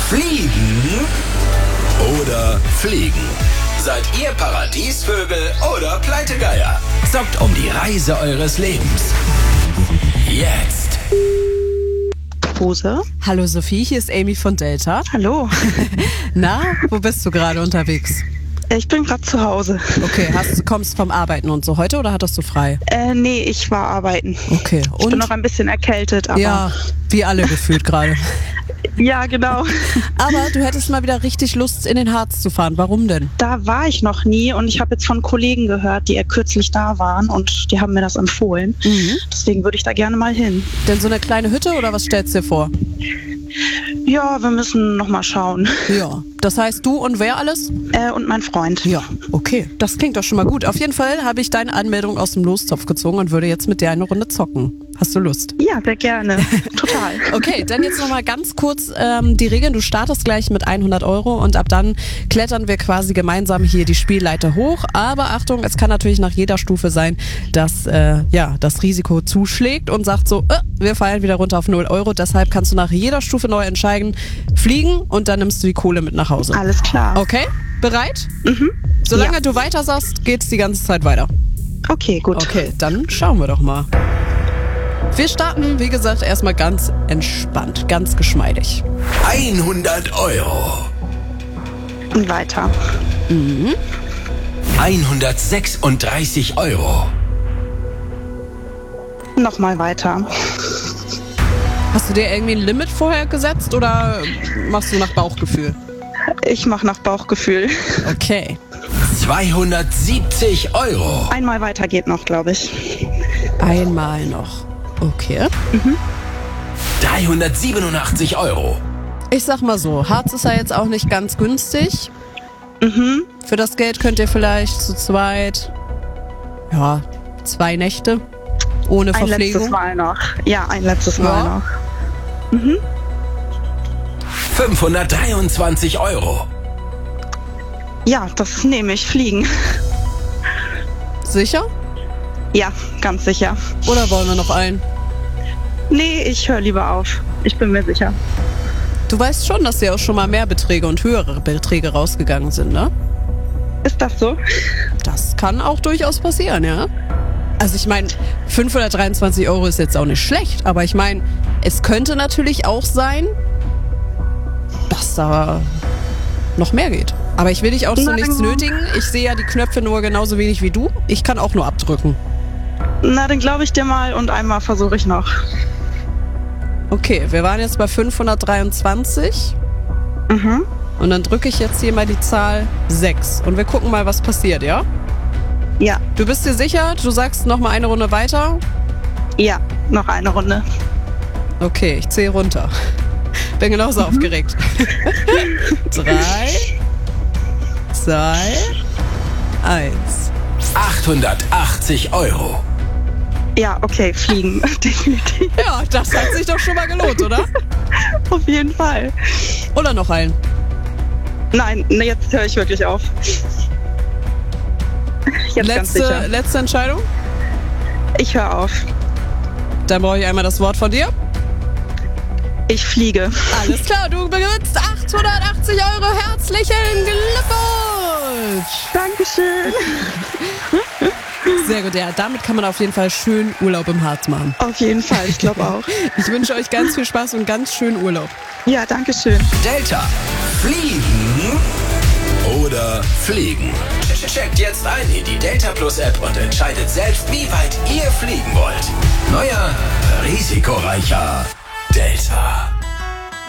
Fliegen oder fliegen? Seid ihr Paradiesvögel oder Pleitegeier? Zockt um die Reise eures Lebens. Jetzt. Hose. Hallo Sophie, hier ist Amy von Delta. Hallo. Na, wo bist du gerade unterwegs? Ich bin gerade zu Hause. Okay, kommst vom Arbeiten und so heute oder hattest du frei? Nee, ich war arbeiten. Okay, Ich bin noch ein bisschen erkältet, aber... Ja, wie alle gefühlt gerade. Ja, genau. Aber du hättest mal wieder richtig Lust, in den Harz zu fahren. Warum denn? Da war ich noch nie und ich habe jetzt von Kollegen gehört, die kürzlich da waren und die haben mir das empfohlen. Deswegen würde ich da gerne mal hin. Denn so eine kleine Hütte oder was stellst du dir vor? Ja, wir müssen noch mal schauen. Ja, das heißt du und wer alles? Und mein Freund. Ja, okay. Das klingt doch schon mal gut. Auf jeden Fall habe ich deine Anmeldung aus dem Lostopf gezogen und würde jetzt mit dir eine Runde zocken. Hast du Lust? Ja, sehr gerne. Total. Okay, dann jetzt nochmal ganz kurz die Regeln. Du startest gleich mit 100 € und ab dann klettern wir quasi gemeinsam hier die Spielleiter hoch. Aber Achtung, es kann natürlich nach jeder Stufe sein, dass das Risiko zuschlägt und sagt so, wir fallen wieder runter auf 0 €. Deshalb kannst du nach jeder Stufe neu entscheiden, fliegen und dann nimmst du die Kohle mit nach Hause. Alles klar. Okay, bereit? Solange du weiter sagst, geht's die ganze Zeit weiter. Okay, gut. Okay, dann schauen wir doch mal. Wir starten, wie gesagt, erstmal ganz entspannt, ganz geschmeidig. 100 €. Und weiter. 136 €. Nochmal weiter. Hast du dir irgendwie ein Limit vorher gesetzt oder machst du nach Bauchgefühl? Ich mache nach Bauchgefühl. Okay. 270 €. Einmal weiter geht noch, glaube ich. Einmal noch. Okay. 387 €. Ich sag mal so, Harz ist ja jetzt auch nicht ganz günstig. Für das Geld könnt ihr vielleicht zu zweit, 2 Nächte ohne Ein letztes Verpflegung. Mal noch. Ja, ein letztes Mal noch. 523 €. Ja, das nehme ich. Fliegen. Sicher? Ja, ganz sicher. Oder wollen wir noch einen? Nee, ich höre lieber auf. Ich bin mir sicher. Du weißt schon, dass ja auch schon mal mehr Beträge und höhere Beträge rausgegangen sind, ne? Ist das so? Das kann auch durchaus passieren, ja. Also ich meine, 523 € ist jetzt auch nicht schlecht, aber ich meine, es könnte natürlich auch sein, dass da noch mehr geht. Aber ich will dich auch zu nichts nötigen. Ich sehe ja die Knöpfe nur genauso wenig wie du. Ich kann auch nur abdrücken. Na, dann glaube ich dir mal und einmal versuche ich noch. Okay, wir waren jetzt bei 523. Und dann drücke ich jetzt hier mal die Zahl 6. Und wir gucken mal, was passiert, ja? Ja, Du bist dir sicher? Du sagst noch mal eine Runde weiter? ja, noch eine Runde. Okay, ich zähle runter. Bin genauso aufgeregt. 3, 2, 1. 880 €. Ja, okay, fliegen. Definitiv. Ja, das hat sich doch schon mal gelohnt, oder? Auf jeden Fall. Oder noch einen? Nein, jetzt höre ich wirklich auf. Jetzt ganz sicher. Letzte Entscheidung? Ich höre auf. Dann brauche ich einmal das Wort von dir. Ich fliege. Alles klar, du gewinnst 880 €. Herzlichen Glückwunsch! Dankeschön. Sehr gut, ja, damit kann man auf jeden Fall schön Urlaub im Harz machen. Auf jeden Fall, ich glaube auch. Ich wünsche euch ganz viel Spaß und ganz schönen Urlaub. Ja, danke schön. Delta. Fliegen oder fliegen? Checkt jetzt ein in die Delta Plus App und entscheidet selbst, wie weit ihr fliegen wollt. Neuer, risikoreicher Delta.